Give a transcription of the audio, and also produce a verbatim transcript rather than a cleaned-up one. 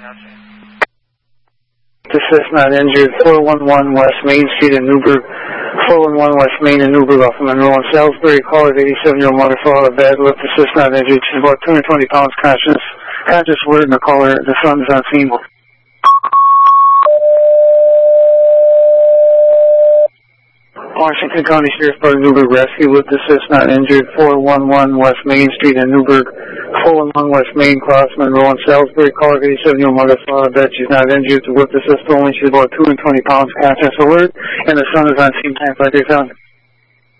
This is not injured. four one one West Main Street in Newburgh. four one one West Main in Newburgh off of Monroe and Salisbury. Caller eighty-seven-year-old mother for a bad lip. This is not injured. She's about two hundred twenty pounds conscious. Conscious word and the caller. The son is on scene. Washington County Sheriff's Department Newburgh Rescue with assist not injured. four one one West Main Street in Newburgh. four one one West Main Cross Monroe and Salisbury. Caller eighty-seven-year-old mother for a bed. She's not injured. With assist only. She's about two hundred twenty pounds conscious alert. And the son is on scene. Time five three seven.